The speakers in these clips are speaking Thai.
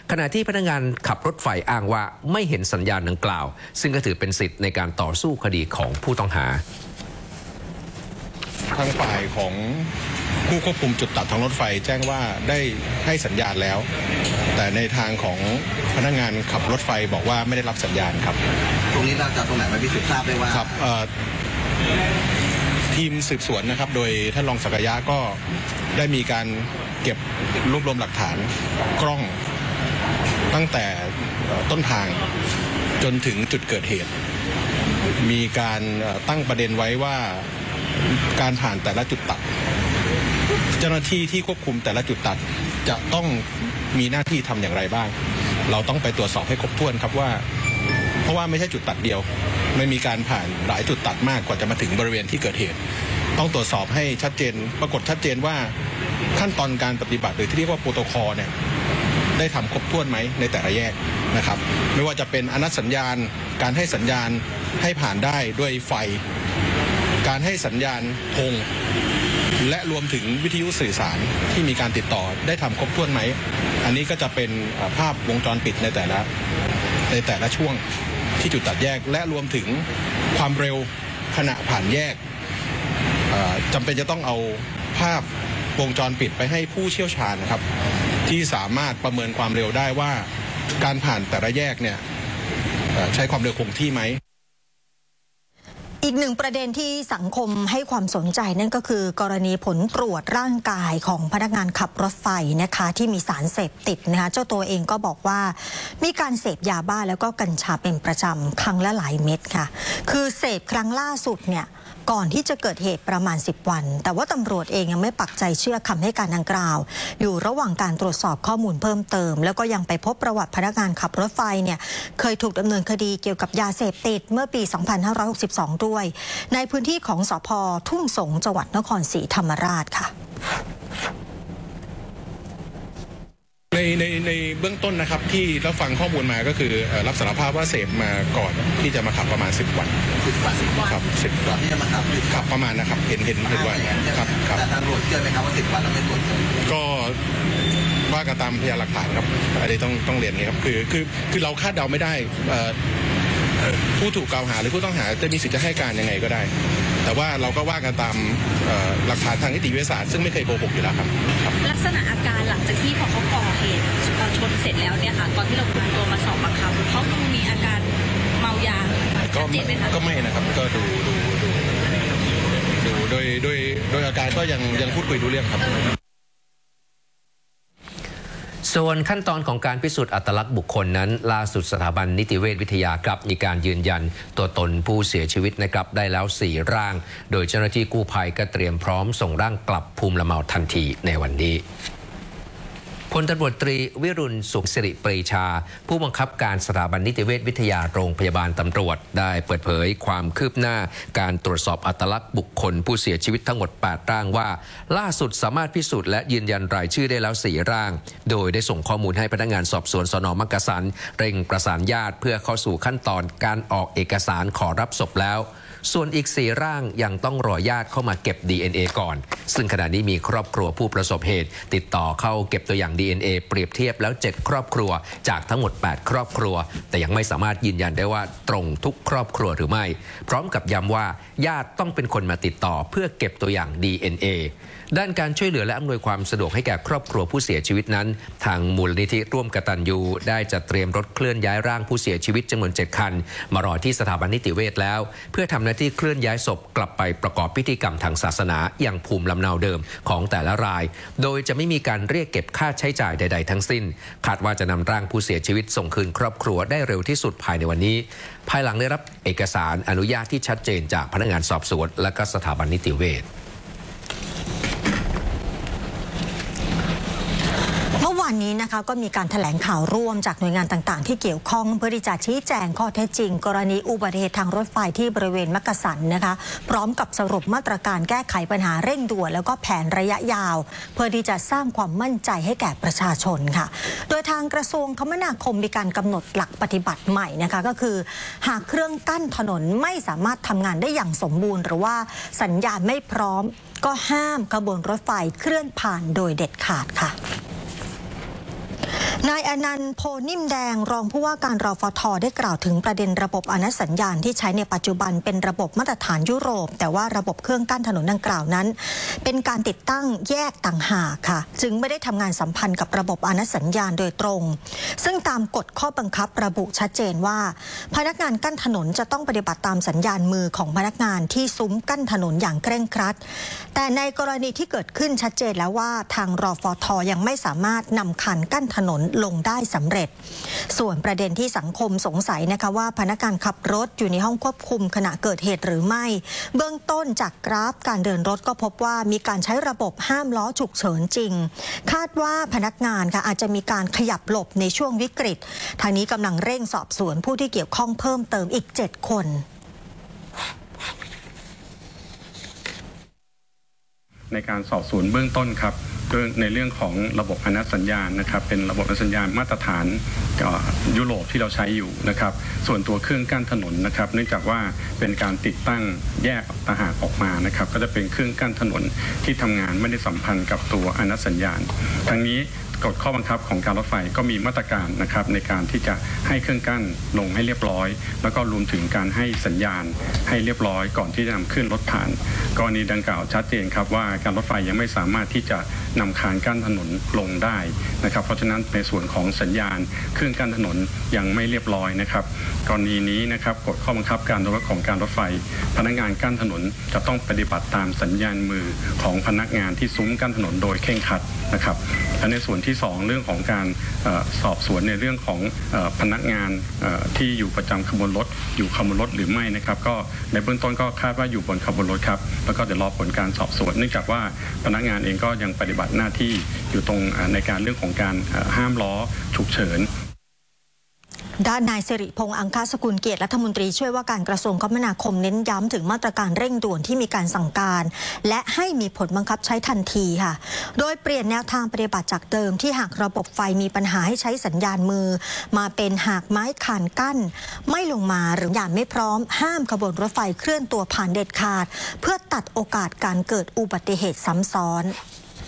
ขณะที่พนักงานขับรถไฟอ้างว่าไม่เห็นสัญญาณดังกล่าวซึ่งก็ถือเป็นสิทธิ์ในการต่อสู้คดีของผู้ต้องหาทางฝ่ายของผู้ควบคุมจุดตัดทางรถไฟแจ้งว่าได้ให้สัญญาณแล้วแต่ในทางของพนักงานขับรถไฟบอกว่าไม่ได้รับสัญญาณครับตรงนี้เราจะตรงไหนมาพิสูจน์ทราบได้ว่าครับทีมสืบสวนนะครับโดยท่านรองศักยะก็ได้มีการเก็บรวบรวมหลักฐานกล้องตั้งแต่ต้นทางจนถึงจุดเกิดเหตุมีการตั้งประเด็นไว้ว่าการผ่านแต่ละจุดตัดเจ้าหน้าที่ที่ควบคุมแต่ละจุดตัดจะต้องมีหน้าที่ทำอย่างไรบ้างเราต้องไปตรวจสอบให้ครบถ้วนครับว่าเพราะว่าไม่ใช่จุดตัดเดียวไม่มีการผ่านหลายจุดตัดมากกว่าจะมาถึงบริเวณที่เกิดเหตุต้องตรวจสอบให้ชัดเจนปรากฏชัดเจนว่าขั้นตอนการปฏิบัติหรือที่เรียกว่าโปรโตคอลเนี่ยได้ทำครบถ้วนไหมในแต่ละแยกนะครับไม่ว่าจะเป็นอนัตสัญญาณการให้สัญญาณให้ผ่านได้ด้วยไฟการให้สัญญาณธงและรวมถึงวิทยุสื่อสารที่มีการติดต่อได้ทำครบถ้วนไหมอันนี้ก็จะเป็นภาพวงจรปิดในแต่ละช่วงที่จุดตัดแยกและรวมถึงความเร็วขณะผ่านแยกจำเป็นจะต้องเอาภาพวงจรปิดไปให้ผู้เชี่ยวชาญนะครับที่สามารถประเมินความเร็วได้ว่าการผ่านแต่ละแยกเนี่ยใช้ความเร็วคงที่ไหมอีกหนึ่งประเด็นที่สังคมให้ความสนใจนั่นก็คือกรณีผลตรวจร่างกายของพนักงานขับรถไฟนะคะที่มีสารเสพติดนะคะเจ้าตัวเองก็บอกว่ามีการเสพยาบ้าแล้วก็กัญชาเป็นประจำครั้งละหลายเม็ดค่ะคือเสพครั้งล่าสุดเนี่ยก่อนที่จะเกิดเหตุประมาณ10 วันแต่ว่าตำรวจเองยังไม่ปักใจเชื่อคำให้การดังกล่าวอยู่ระหว่างการตรวจสอบข้อมูลเพิ่มเติมแล้วก็ยังไปพบประวัติพนักงานขับรถไฟเนี่ยเคยถูกดำเนินคดีเกี่ยวกับยาเสพติดเมื่อปี 2562 ด้วยในพื้นที่ของสภ.ทุ่งสงจังหวัดนครศรีธรรมราชค่ะในเบื้องต้นนะครับที่เราฟังข้อมูลมาก็คือรับสารภาพว่าเสพมาก่อนที่จะมาขับประมาณ10 วันครับ10 วันที่จะมาขับประมาณนะครับเห็นว่าครับแต่ตำรวจเชื่อไหมครับว่า10 วันเราไม่ตรวจก็ว่ากันตามพยานหลักฐานครับอันนี้ต้องเรียนนี้ครับคือเราคาดเดาไม่ได้ผู้ถูกกล่าวหาหรือผู้ต้องหาจะมีสิทธิ์จะให้การยังไงก็ได้แต่ว่าเราก็ว่ากันตามหลักฐานทางนิติวิทยาศาสตร์ซึ่งไม่เคยโกหกอยู่แล้วครับลักษณะอาการหลังจากที่พอเขาก่อเหตุชนเสร็จแล้วเนี่ยค่ะตอนที่เรานำตัวมาสอบปากคำเขาต้องมีอาการเมายาก็ไม่นะครับก็ดูโดยอาการก็ยังพูดคุยรู้เรื่องครับส่วนขั้นตอนของการพิสูจน์อัตลักษณ์บุคคลนั้นล่าสุดสถาบันนิติเวชวิทยากลับมีการยืนยันตัวตนผู้เสียชีวิตนะครับได้แล้ว4 ร่างโดยเจ้าหน้าที่กู้ภัยก็เตรียมพร้อมส่งร่างกลับภูมิลำเนาทันทีในวันนี้พลตำรวจตรีวิรุณสุขสิริปรีชาผู้บังคับการสถาบันนิติเวชวิทยาโรงพยาบาลตำรวจได้เปิดเผยความคืบหน้าการตรวจสอบอัตลักษณ์บุคคลผู้เสียชีวิตทั้งหมด8 ร่างว่าล่าสุดสามารถพิสูจน์และยืนยันรายชื่อได้แล้ว4 ร่างโดยได้ส่งข้อมูลให้พนักงานสอบสวนสน.มักกะสันเร่งประสานญาติเพื่อเข้าสู่ขั้นตอนการออกเอกสารขอรับศพแล้วส่วนอีก4 ร่างยังต้องรอญาติเข้ามาเก็บ DNA ก่อนซึ่งขณะนี้มีครอบครัวผู้ประสบเหตุติดต่อเข้าเก็บตัวอย่าง DNA เปรียบเทียบแล้ว7 ครอบครัวจากทั้งหมด8 ครอบครัวแต่ยังไม่สามารถยืนยันได้ว่าตรงทุกครอบครัวหรือไม่พร้อมกับย้ำว่าญาติต้องเป็นคนมาติดต่อเพื่อเก็บตัวอย่าง DNA ด้านการช่วยเหลือและอำนวยความสะดวกให้แก่ครอบครัวผู้เสียชีวิตนั้นทางมูลนิธิร่วมกตัญญูได้จัดเตรียมรถเคลื่อนย้ายร่างผู้เสียชีวิตจำนวน7 คันมารอที่สถาบันนิติเวชแล้วเพื่อทำหน้าที่เคลื่อนย้ายศพกลับไปประกอบพิธีกรรมทางศาสนาอย่างภูมิลำเนาเดิมของแต่ละรายโดยจะไม่มีการเรียกเก็บค่าใช้จ่ายใดๆทั้งสิ้นคาดว่าจะนำร่างผู้เสียชีวิตส่งคืนครอบครัวได้เร็วที่สุดภายในวันนี้ภายหลังได้รับเอกสารอนุญาตที่ชัดเจนจากพนักงานสอบสวนและก็สถาบันนิติเวชเมื่อวานนี้นะคะก็มีการแถลงข่าวร่วมจากหน่วยงานต่างๆที่เกี่ยวข้องเพื่อที่จะชี้แจงข้อเท็จจริงกรณีอุบัติเหตุทางรถไฟที่บริเวณมักกะสันนะคะพร้อมกับสรุปมาตรการแก้ไขปัญหาเร่งด่วนแล้วก็แผนระยะยาวเพื่อที่จะสร้างความมั่นใจให้แก่ประชาชนค่ะโดยทางกระทรวงคมนาคมมีการกำหนดหลักปฏิบัติใหม่นะคะก็คือหากเครื่องกั้นถนนไม่สามารถทำงานได้อย่างสมบูรณ์หรือว่าสัญญาณไม่พร้อมก็ห้ามขบวนรถไฟเคลื่อนผ่านโดยเด็ดขาดค่ะนายอนันต์โพนิ่มแดงรองผู้ว่าการรฟท.ได้กล่าวถึงประเด็นระบบอนุสัญญาณที่ใช้ในปัจจุบันเป็นระบบมาตรฐานยุโรปแต่ว่าระบบเครื่องกั้นถนนดังกล่าวนั้นเป็นการติดตั้งแยกต่างหากค่ะจึงไม่ได้ทำงานสัมพันธ์กับระบบอนุสัญญาณโดยตรงซึ่งตามกฎข้อบังคับระบุชัดเจนว่าพนักงานกั้นถนนจะต้องปฏิบัติตามสัญญาณมือของพนักงานที่ซุ้มกั้นถนนอย่างเคร่งครัดแต่ในกรณีที่เกิดขึ้นชัดเจนแล้วว่าทางรฟท.ยังไม่สามารถนำคันกั้นถนนลงได้สำเร็จส่วนประเด็นที่สังคมสงสัยนะคะว่าพนักงานขับรถอยู่ในห้องควบคุมขณะเกิดเหตุหรือไม่เบื้องต้นจากกราฟการเดินรถก็พบว่ามีการใช้ระบบห้ามล้อฉุกเฉินจริงคาดว่าพนักงานค่ะอาจจะมีการขยับหลบในช่วงวิกฤตทางนี้กำลังเร่งสอบสวนผู้ที่เกี่ยวข้องเพิ่มเติมอีก7 คนในการสอบสวนเบื้องต้นครับในเรื่องของระบบอนุสัญญาณนะครับเป็นระบบอนุสัญญาณมาตรฐานยุโรปที่เราใช้อยู่นะครับส่วนตัวเครื่องกั้นถนนนะครับเนื่องจากว่าเป็นการติดตั้งแยกต่างหากออกมานะครับก็จะเป็นเครื่องกั้นถนนที่ทำงานไม่ได้สัมพันธ์กับตัวอนุสัญญาณทั้งนี้กฎข้อบังคับของการรถไฟก็มีมาตรการนะครับในการที่จะให้เครื่องกั้นลงให้เรียบร้อยแล้วก็รวมถึงการให้สัญญาณให้เรียบร้อยก่อนที่จะนำขึ้นรถผ่านกรณีดังกล่าวชัดเจนครับว่าการรถไฟยังไม่สามารถที่จะนำคานกั้นถนนลงได้นะครับเพราะฉะนั้นในส่วนของสัญญาณเครื่องกั้นถนนยังไม่เรียบร้อยนะครับกรณีนี้นะครับกฎข้อบังคับการรถของการรถไฟพนักงานกั้นถนนจะต้องปฏิบัติตามสัญญาณมือของพนักงานที่ซุ้มกั้นถนนโดยเคร่งครัดนะครับและในส่วนที่2เรื่องของการสอบสวนในเรื่องของพนักงานที่อยู่ประจำขบวนรถอยู่ขบวนรถหรือไม่นะครับก็ในเบื้องต้นก็คาดว่าอยู่บนขบวนรถครับแล้วก็เดี๋ยวรอผลการสอบสวนเนื่องจากว่าพนักงานเองก็ยังปฏิบัติหน้าที่อยู่ตรงในการเรื่องของการห้ามล้อฉุกเฉินด้านนายสิริพงษ์อังคสกุลเกียรติรัฐมนตรีช่วยว่าการกระทรวงคมนาคมเน้นย้ำถึงมาตรการเร่งด่วนที่มีการสั่งการและให้มีผลบังคับใช้ทันทีค่ะโดยเปลี่ยนแนวทางปฏิบัติจากเดิมที่หากระบบไฟมีปัญหาให้ใช้สัญญาณมือมาเป็นหากไม้คานกั้นไม่ลงมาหรืออย่างไม่พร้อมห้ามขบวนรถไฟเคลื่อนตัวผ่านเด็ดขาดเพื่อตัดโอกาสการเกิดอุบัติเหตุซ้ำซ้อน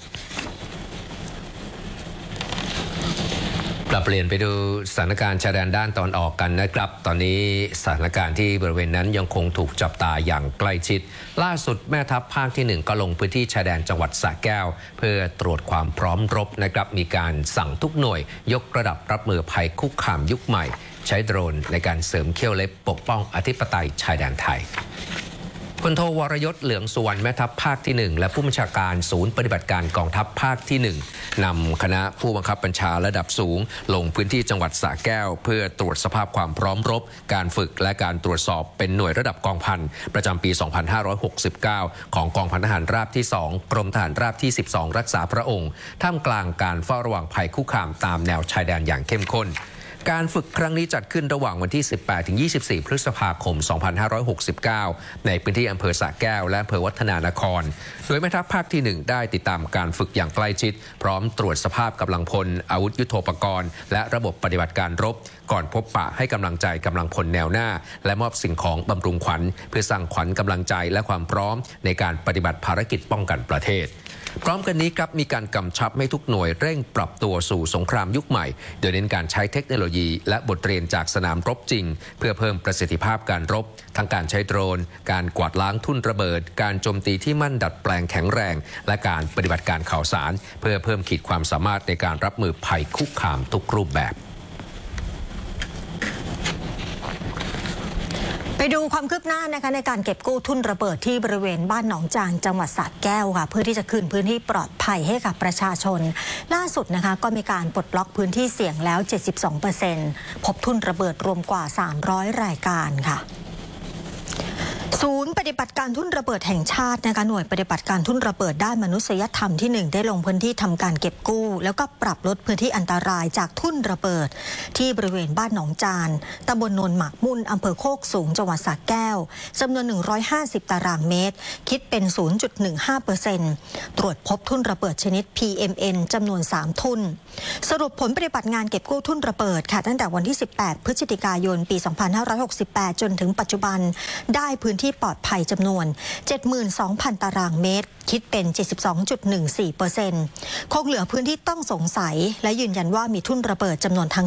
ปรับเปลี่ยนไปดูสถานการณ์ชายแดนด้านตอนออกกันนะครับตอนนี้สถานการณ์ที่บริเวณนั้นยังคงถูกจับตาอย่างใกล้ชิดล่าสุดแม่ทัพภาคที่1ก็ลงพื้นที่ชายแดนจังหวัดสระแก้วเพื่อตรวจความพร้อมรบนะครับมีการสั่งทุกหน่วยยกระดับรับมือภัยคุกคามยุคใหม่ใช้โดรนในการเสริมเขี้ยวเล็บปกป้องอธิปไตยชายแดนไทยพลโทวรยศเหลืองสุวรรณแม่ทัพภาคที่1และผู้บัญชาการศูนย์ปฏิบัติการกองทัพภาคที่1นำคณะผู้บังคับบัญชาระดับสูงลงพื้นที่จังหวัดสระแก้วเพื่อตรวจสภาพความพร้อมรบการฝึกและการตรวจสอบเป็นหน่วยระดับกองพันประจำปี 2569 ของกองพันทหารราบที่2กรมทหารราบที่12รักษาพระองค์ท่ามกลางการเฝ้าระวังภัยคุกคามตามแนวชายแดนอย่างเข้มข้นการฝึกครั้งนี้จัดขึ้นระหว่างวันที่ 18-24 พฤษภาคม 2569 ในพื้นที่อำเภอสระแก้วและอำเภอวัฒนานครโดยแม่ทัพภาคที่1ได้ติดตามการฝึกอย่างใกล้ชิดพร้อมตรวจสภาพกำลังพลอาวุธยุทโธปกรณ์และระบบปฏิบัติการรบก่อนพบปะให้กำลังใจกำลังพลแนวหน้าและมอบสิ่งของบำรุงขวัญเพื่อสร้างขวัญกำลังใจและความพร้อมในการปฏิบัติภารกิจป้องกันประเทศพร้อมกันนี้ครับมีการกำชับให้ทุกหน่วยเร่งปรับตัวสู่สงครามยุคใหม่โดยเน้นการใช้เทคโนโลยีและบทเรียนจากสนามรบจริงเพื่อเพิ่มประสิทธิภาพการรบทั้งการใช้โดรนการกวาดล้างทุ่นระเบิดการโจมตีที่มั่นดัดแปลงแข็งแรงและการปฏิบัติการข่าวสารเพื่อเพิ่มขีดความสามารถในการรับมือภัยคุกคามทุกรูปแบบไปดูความคืบหน้านะคะในการเก็บกู้ทุ่นระเบิดที่บริเวณบ้านหนองจางจังหวัดสระแก้วค่ะเพื่อที่จะคืนพื้นที่ปลอดภัยให้กับประชาชนล่าสุดนะคะก็มีการปลดล็อกพื้นที่เสี่ยงแล้ว 72% พบทุ่นระเบิดรวมกว่า300รายการค่ะศูนย์ปฏิบัติการทุ่นระเบิดแห่งชาตินะคะหน่วยปฏิบัติการทุ่นระเบิดด้านมนุษยธรรมที่1ได้ลงพื้นที่ทำการเก็บกู้แล้วก็ปรับลดพื้นที่อันตรายจากทุ่นระเบิดที่บริเวณบ้านหนองจานตำบลโนนหมากมุ่นอำเภอโคกสูงจังหวัดสระแก้วจำนวน150ตารางเมตรคิดเป็น 0.15% ตรวจพบทุ่นระเบิดชนิด PMN จำนวน3ทุ่นสรุปผลปฏิบัติงานเก็บกู้ทุ่นระเบิดค่ะตั้งแต่วันที่18พฤศจิกายนปี2568จนถึงปัจจุบันได้พื้นที่ที่ปลอดภัยจำนวน 72,000 ตารางเมตรคิดเป็น 72.14% คงเหลือพื้นที่ต้องสงสัยและยืนยันว่ามีทุ่นระเบิดจำนวนทั้ง